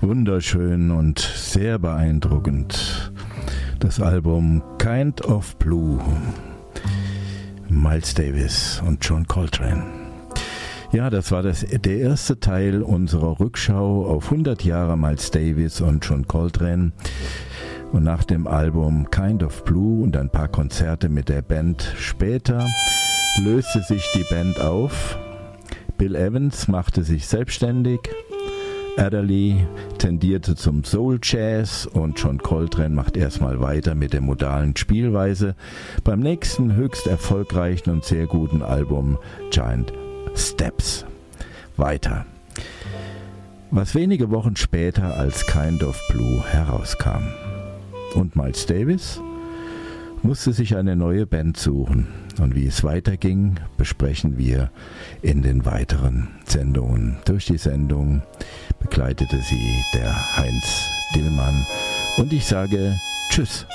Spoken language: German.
Wunderschön und sehr beeindruckend. Das Album Kind of Blue. Miles Davis und John Coltrane. Ja, das war der erste Teil unserer Rückschau auf 100 Jahre Miles Davis und John Coltrane. Und nach dem Album Kind of Blue und ein paar Konzerte mit der Band später löste sich die Band auf. Bill Evans machte sich selbstständig. Adderley tendierte zum Soul Jazz und John Coltrane macht erstmal weiter mit der modalen Spielweise beim nächsten höchst erfolgreichen und sehr guten Album Giant Steps. Weiter. Was wenige Wochen später als Kind of Blue herauskam. Und Miles Davis musste sich eine neue Band suchen. Und wie es weiterging, besprechen wir in den weiteren Sendungen. Durch die Sendung begleitete sie der Heinz Dillmann. Und ich sage Tschüss.